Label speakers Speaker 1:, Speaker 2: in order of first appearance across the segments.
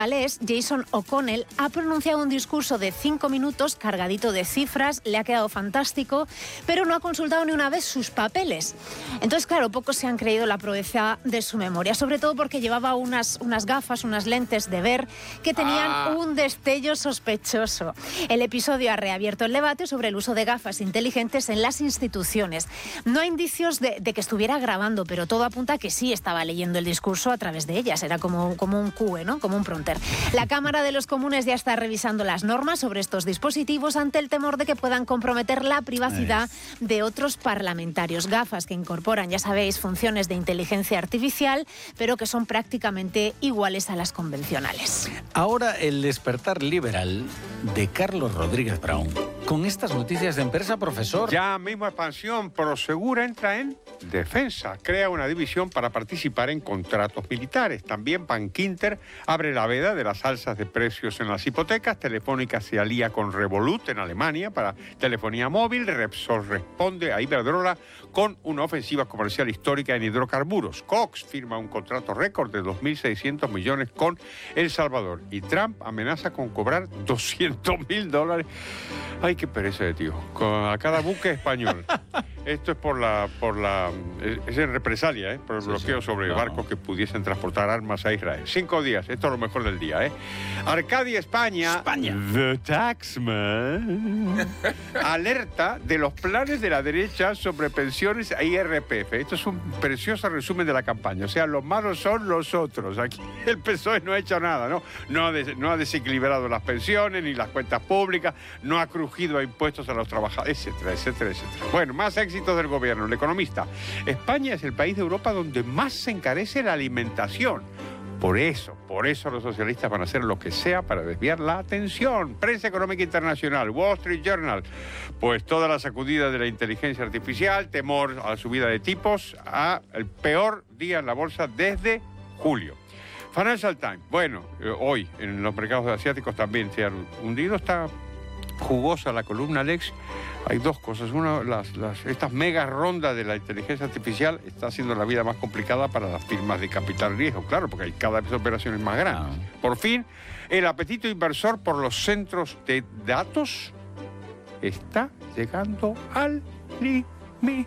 Speaker 1: Jason O'Connell ha pronunciado un discurso de 5 minutos cargadito de cifras, le ha quedado fantástico, pero no ha consultado ni una vez sus papeles. Entonces, claro, pocos se han creído la proeza de su memoria, sobre todo porque llevaba unas gafas, unas lentes de ver que tenían un destello sospechoso. El episodio ha reabierto el debate sobre el uso de gafas inteligentes en las instituciones. No hay indicios de que estuviera grabando, pero todo apunta a que sí estaba leyendo el discurso a través de ellas. Era como un QE, ¿no? Como un prompter. La Cámara de los Comunes ya está revisando las normas sobre estos dispositivos ante el temor de que puedan comprometer la privacidad de otros parlamentarios. Gafas que incorporan, ya sabéis, funciones de inteligencia artificial, pero que son prácticamente iguales a las convencionales.
Speaker 2: Ahora el despertar liberal de Carlos Rodríguez Brown. Con estas noticias de empresa, profesor.
Speaker 3: Ya mismo Expansión Prosegur entra en defensa. Crea una división para participar en contratos militares. También Bankinter abre la veda de las alzas de precios en las hipotecas. Telefónica se alía con Revolut en Alemania para telefonía móvil. Repsol responde a Iberdrola con una ofensiva comercial histórica en hidrocarburos. Cox firma un contrato récord de 2.600 millones con El Salvador. Y Trump amenaza con cobrar $200.000. Ay, qué pereza de tío. A cada buque español. Esto es es en represalia, por el bloqueo sobre barcos que pudiesen transportar armas a Israel. 5 días, esto es lo mejor del día, Arcadia, España. The Taxman. Alerta de los planes de la derecha sobre pensiones e IRPF. Esto es un precioso resumen de la campaña. O sea, los malos son los otros. Aquí el PSOE no ha hecho nada, ¿no? No ha desequilibrado las pensiones ni las cuentas públicas, no ha crujido a impuestos a los trabajadores, etcétera, etcétera, etcétera. Bueno, más éxitos del gobierno. El Economista. España es el país de Europa donde más se encarece la alimentación. Por eso los socialistas van a hacer lo que sea para desviar la atención. Prensa Económica Internacional, Wall Street Journal. Pues toda la sacudida de la inteligencia artificial, temor a la subida de tipos, a el peor día en la bolsa desde julio. Financial Times. Bueno, hoy en los mercados asiáticos también se han hundido. Está jugosa la columna, Alex. Hay dos cosas. Una, estas mega rondas de la inteligencia artificial está haciendo la vida más complicada para las firmas de capital riesgo, claro, porque hay cada vez operaciones más grandes. Por fin, el apetito inversor por los centros de datos está llegando al límite.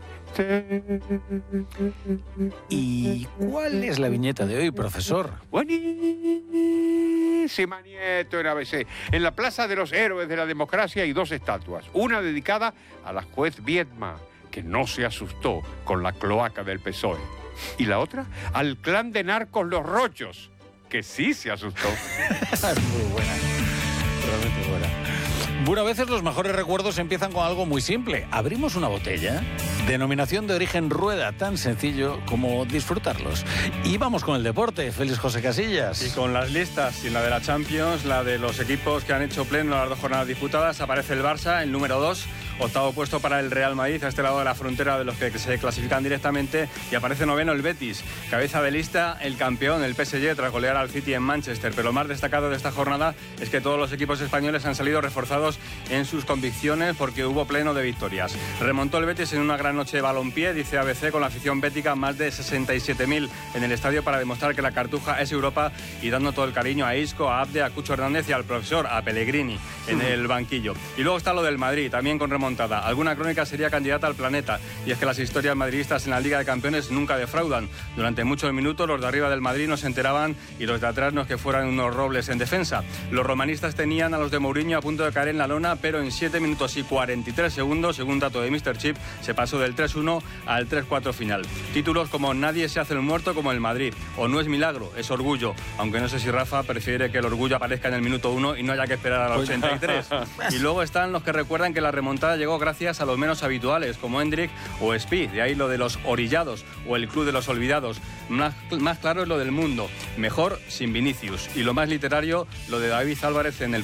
Speaker 2: ¿Y cuál es la viñeta de hoy, profesor?
Speaker 3: Buenísima, Nieto, en ABC. En la Plaza de los Héroes de la Democracia hay 2 estatuas. Una dedicada a la juez Viedma, que no se asustó con la cloaca del PSOE. Y la otra, al clan de narcos Los Rochos, que sí se asustó.
Speaker 2: Es muy buena. Realmente buena. Bueno, a veces los mejores recuerdos empiezan con algo muy simple. Abrimos una botella, denominación de origen Rueda, tan sencillo como disfrutarlos. Y vamos con el deporte, Félix José Casillas.
Speaker 4: Y con las listas, y la de la Champions, la de los equipos que han hecho pleno las 2 jornadas disputadas, aparece el Barça, el número 2, octavo puesto para el Real Madrid, a este lado de la frontera de los que se clasifican directamente, y aparece noveno el Betis, cabeza de lista el campeón, el PSG, tras golear al City en Manchester. Pero lo más destacado de esta jornada es que todos los equipos españoles han salido reforzados en sus convicciones porque hubo pleno de victorias. Remontó el Betis en una gran noche de balompié, dice ABC, con la afición bética, más de 67.000 en el estadio, para demostrar que la Cartuja es Europa, y dando todo el cariño a Isco, a Abde, a Cucho Hernández y al profesor, a Pellegrini en el banquillo. Y luego está lo del Madrid, también con remontada. Alguna crónica sería candidata al Planeta, y es que las historias madridistas en la Liga de Campeones nunca defraudan. Durante muchos minutos los de arriba del Madrid no se enteraban y los de atrás no es que fueran unos robles en defensa. Los romanistas tenían a los de Mourinho a punto de caer en la lona, pero en 7 minutos y 43 segundos, según dato de Mr. Chip, se pasó del 3-1 al 3-4 final. Títulos como Nadie se hace el muerto como el Madrid, o No es milagro, es orgullo, aunque no sé si Rafa prefiere que el orgullo aparezca en el minuto 1 y no haya que esperar al 83. Y luego están los que recuerdan que la remontada llegó gracias a los menos habituales, como Hendrik o Spi, de ahí lo de los orillados, o el club de los olvidados. Más claro es lo del Mundo, mejor sin Vinicius. Y lo más literario, lo de David Álvarez en el País.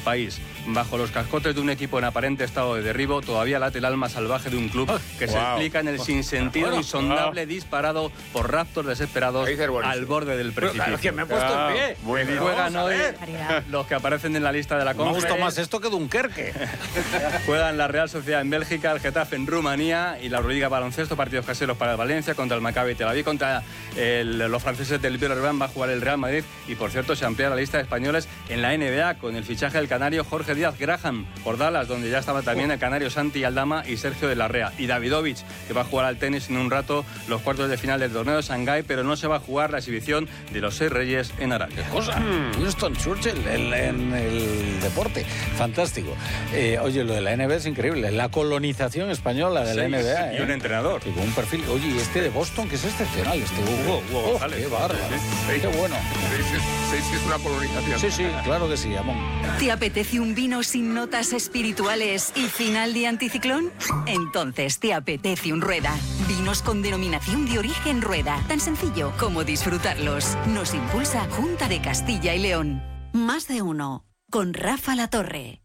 Speaker 4: país. Bajo los cascotes de un equipo en aparente estado de derribo, todavía late el alma salvaje de un club que se explica en el sinsentido insondable disparado por raptos desesperados al borde del precipicio.
Speaker 2: Claro, que me he puesto en pie.
Speaker 4: Juegan hoy los que aparecen en la lista de la Conference.
Speaker 2: Me gusta más esto que Dunkerque.
Speaker 4: Juegan la Real Sociedad en Bélgica, el Getafe en Rumanía y la Euroliga baloncesto, partidos caseros para el Valencia contra el Maccabi Tel Aviv, contra los franceses del Villarreal va a jugar el Real Madrid y, por cierto, se amplía la lista de españoles en la NBA con el fichaje del canario Jorge Díaz Graham por Dallas, donde ya estaba también el canario Santi Aldama y Sergio de la Rea. Y Davidovich, que va a jugar al tenis en un rato los cuartos de final del torneo de Shanghái, pero no se va a jugar la exhibición de los 6 reyes en Arabia.
Speaker 2: ¿Qué cosa? Winston Churchill en el deporte. Fantástico. Oye, lo de la NBA es increíble. La colonización española de la NBA.
Speaker 4: Y un entrenador.
Speaker 2: Y con un perfil. Oye, y este de Boston, que es excepcional. Este Hugo. Qué bárbaro. Qué bueno.
Speaker 5: ¿Sí es una colonización?
Speaker 2: Sí, claro que sí, Amón.
Speaker 6: ¿Te apetece un vino sin notas espirituales y final de anticiclón? Entonces te apetece un Rueda. Vinos con denominación de origen Rueda. Tan sencillo como disfrutarlos. Nos impulsa Junta de Castilla y León. Más de uno. Con Rafa Latorre.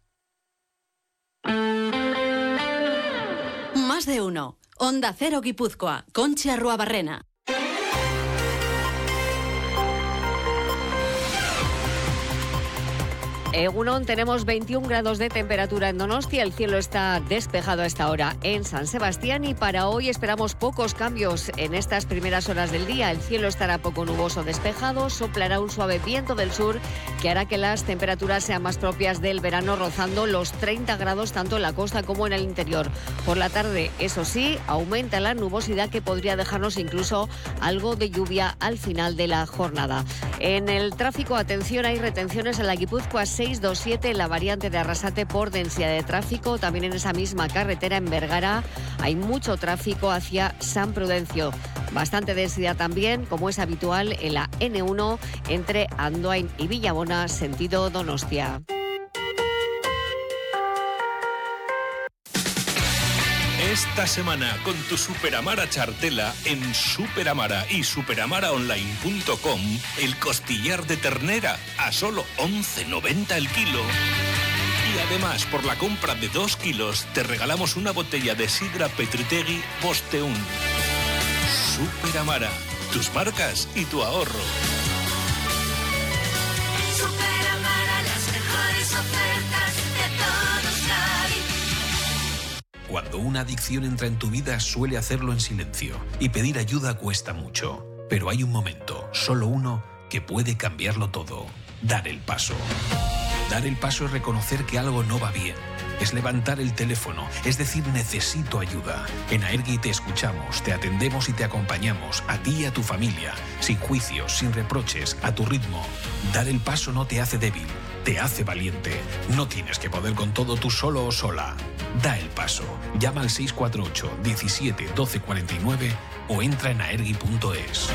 Speaker 7: Más de uno. Onda Cero Guipúzcoa. Conchi Arruabarrena.
Speaker 8: Egunon, tenemos 21 grados de temperatura en Donostia, el cielo está despejado a esta hora en San Sebastián y para hoy esperamos pocos cambios en estas primeras horas del día. El cielo estará poco nuboso despejado, soplará un suave viento del sur que hará que las temperaturas sean más propias del verano, rozando los 30 grados tanto en la costa como en el interior. Por la tarde, eso sí, aumenta la nubosidad que podría dejarnos incluso algo de lluvia al final de la jornada. En el tráfico, atención, hay retenciones en la Guipúzcoa 627 en la variante de Arrasate por densidad de tráfico. También en esa misma carretera en Vergara hay mucho tráfico hacia San Prudencio. Bastante densidad también, como es habitual, en la N1 entre Andoain y Villabona, sentido Donostia.
Speaker 9: Esta semana con tu Superamara chartela en Superamara y superamaraonline.com, el costillar de ternera a solo 11,90 el kilo. Y además, por la compra de 2 kilos, te regalamos una botella de sidra Petritegui Posteun. Superamara, tus marcas y tu ahorro.
Speaker 10: Superamara, las mejores ofertas de todos lados.
Speaker 9: Cuando una adicción entra en tu vida, suele hacerlo en silencio y pedir ayuda cuesta mucho. Pero hay un momento, solo uno, que puede cambiarlo todo. Dar el paso. Dar el paso es reconocer que algo no va bien. Es levantar el teléfono, es decir, necesito ayuda. En Aergi te escuchamos, te atendemos y te acompañamos, a ti y a tu familia, sin juicios, sin reproches, a tu ritmo. Dar el paso no te hace débil, te hace valiente. No tienes que poder con todo tú solo o sola. Da el paso. Llama al 648 17 12 49 o entra en aergi.es.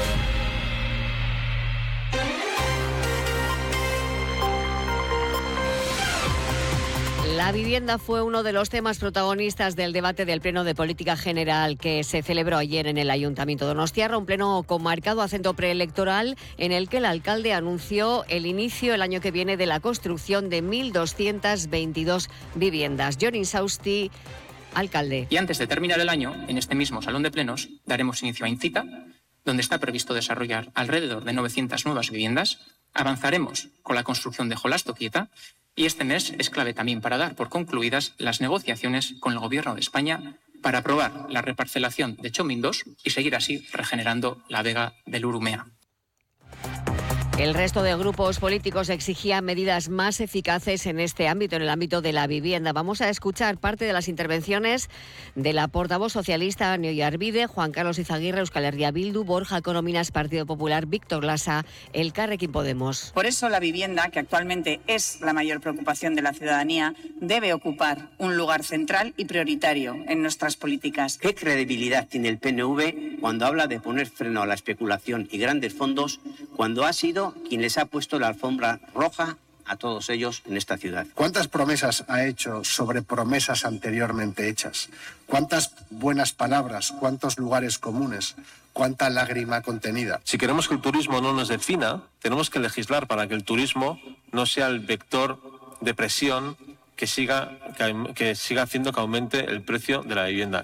Speaker 8: La vivienda fue uno de los temas protagonistas del debate del Pleno de Política General que se celebró ayer en el Ayuntamiento de Donostiarra, un pleno con marcado acento preelectoral en el que el alcalde anunció el inicio el año que viene de la construcción de 1.222 viviendas. Jon Insausti, alcalde.
Speaker 11: Y antes de terminar el año, en este mismo salón de plenos, daremos inicio a Incita, donde está previsto desarrollar alrededor de 900 nuevas viviendas. Avanzaremos con la construcción de Jolasto Quieta. Y este mes es clave también para dar por concluidas las negociaciones con el Gobierno de España para aprobar la reparcelación de Chomin II y seguir así regenerando la vega del Urumea.
Speaker 8: El resto de grupos políticos exigía medidas más eficaces en este ámbito, en el ámbito de la vivienda. Vamos a escuchar parte de las intervenciones de la portavoz socialista Neoi Arvide, Juan Carlos Izaguirre, Euskal Herria Bildu, Borja Corominas, Partido Popular, Víctor Lasa, Elkarrekin Podemos.
Speaker 12: Por eso la vivienda, que actualmente es la mayor preocupación de la ciudadanía, debe ocupar un lugar central y prioritario en nuestras políticas.
Speaker 13: ¿Qué credibilidad tiene el PNV cuando habla de poner freno a la especulación y grandes fondos, cuando ha sido quien les ha puesto la alfombra roja a todos ellos en esta ciudad?
Speaker 14: ¿Cuántas promesas ha hecho sobre promesas anteriormente hechas? ¿Cuántas buenas palabras? ¿Cuántos lugares comunes? ¿Cuánta lágrima contenida?
Speaker 15: Si queremos que el turismo no nos defina, tenemos que legislar para que el turismo no sea el vector de presión que siga haciendo que aumente el precio de la vivienda.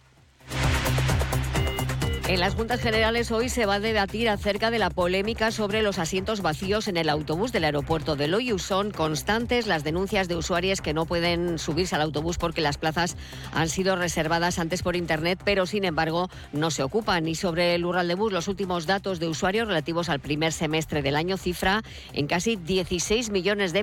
Speaker 8: En las Juntas Generales hoy se va a debatir acerca de la polémica sobre los asientos vacíos en el autobús del aeropuerto de Loiu. Son constantes las denuncias de usuarios que no pueden subirse al autobús porque las plazas han sido reservadas antes por internet, pero sin embargo no se ocupan. Y sobre el Urraldebus, los últimos datos de usuarios relativos al primer semestre del año cifra en casi 16 millones de